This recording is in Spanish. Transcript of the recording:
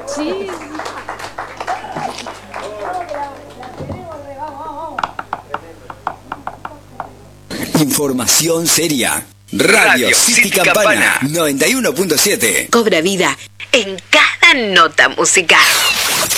Sí. Información seria. Radio City Campana 91.7. Cobra vida en cada nota musical.